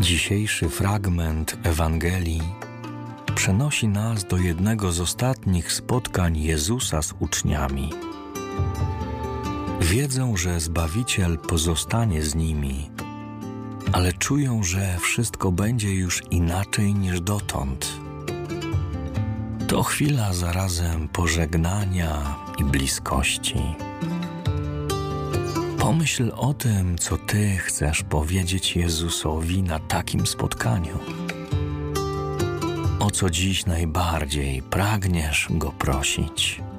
Dzisiejszy fragment Ewangelii przenosi nas do jednego z ostatnich spotkań Jezusa z uczniami. Wiedzą, że Zbawiciel pozostanie z nimi, ale czują, że wszystko będzie już inaczej niż dotąd. To chwila zarazem pożegnania i bliskości. Pomyśl o tym, co Ty chcesz powiedzieć Jezusowi na takim spotkaniu. O co dziś najbardziej pragniesz Go prosić?